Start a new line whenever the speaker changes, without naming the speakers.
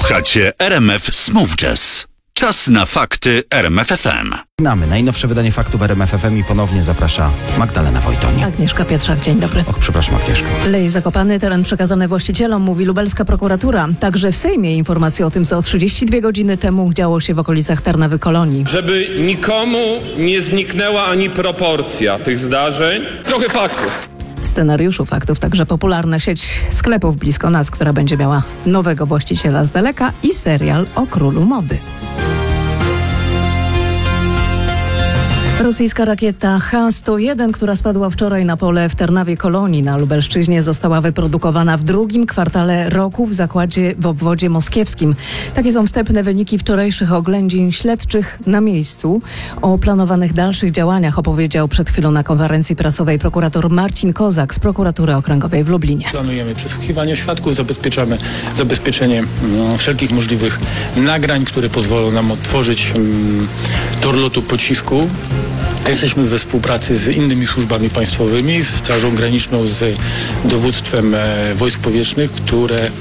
Słuchacie RMF Smooth Jazz. Czas na fakty RMF FM.
Znamy najnowsze wydanie faktów RMF FM i ponownie zaprasza Magdalena Wojtoń.
Agnieszka Pietrzak, dzień dobry.
Przepraszam, Agnieszko.
Lej Zakopany, teren przekazany właścicielom, mówi lubelska prokuratura. Także w Sejmie informacje o tym, co 32 godziny temu działo się w okolicach Tarnawy Kolonii.
Żeby nikomu nie zniknęła ani proporcja tych zdarzeń. Trochę faktów.
W scenariuszu faktów także popularna sieć sklepów blisko nas, która będzie miała nowego właściciela z daleka i serial o królu mody. Rosyjska rakieta H-101, która spadła wczoraj na pole w Tarnawie Kolonii na Lubelszczyźnie, została wyprodukowana w drugim kwartale roku w zakładzie w obwodzie moskiewskim. Takie są wstępne wyniki wczorajszych oględzin śledczych na miejscu. O planowanych dalszych działaniach opowiedział przed chwilą na konferencji prasowej prokurator Marcin Kozak z Prokuratury Okręgowej w Lublinie.
Planujemy przesłuchiwania świadków, zabezpieczamy zabezpieczenie wszelkich możliwych nagrań, które pozwolą nam odtworzyć tor lotu pocisku. Jesteśmy we współpracy z innymi służbami państwowymi, z Strażą Graniczną, z dowództwem wojsk powietrznych, które